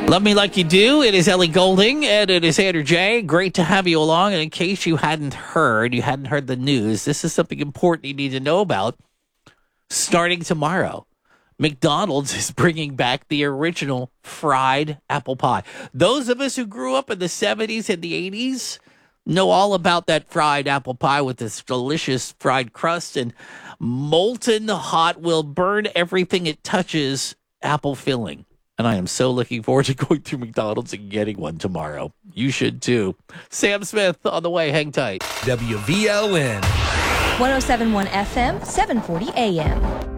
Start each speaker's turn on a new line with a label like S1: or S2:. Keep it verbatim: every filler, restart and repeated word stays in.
S1: Love Me Like You Do. It is Ellie Goulding, and it is Andrew J. Great to have you along. And in case you hadn't heard, you hadn't heard the news, this is something important you need to know about. Starting tomorrow, McDonald's is bringing back the original fried apple pie. Those of us who grew up in the seventies and the eighties know all about that fried apple pie with this delicious fried crust and molten hot will burn everything it touches apple filling. And I am so looking forward to going through McDonald's and getting one tomorrow. You should too. Sam Smith on the way. Hang tight.
S2: W V L N.
S3: one oh seven point one F M, seven forty A M.